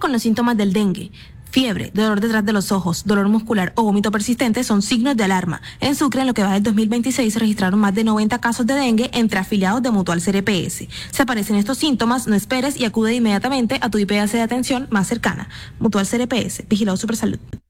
con los síntomas del dengue. Fiebre, dolor detrás de los ojos, dolor muscular o vómito persistente son signos de alarma. En Sucre, en lo que va del 2026, se registraron más de 90 casos de dengue entre afiliados de Mutual CRPS. Si aparecen estos síntomas, no esperes y acude inmediatamente a tu IPS de atención más cercana. Mutual CRPS, Vigilado Supersalud.